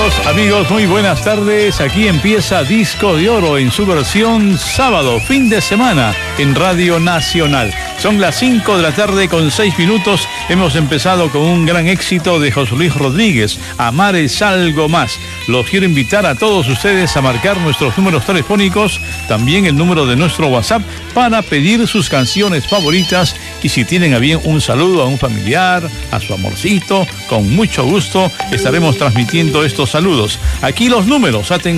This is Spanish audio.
Amigos, muy buenas tardes. Aquí empieza Disco de Oro en su versión sábado, fin de semana, en Radio Nacional. Son las 5 de la tarde con 6 minutos. Hemos empezado con un gran éxito de José Luis Rodríguez, Amar es algo más. Los quiero invitar a todos ustedes a marcar nuestros números telefónicos, también el número de nuestro WhatsApp, para pedir sus canciones favoritas. Y si tienen a bien un saludo a un familiar, a su amorcito, con mucho gusto estaremos transmitiendo estos saludos. Aquí los números, atención.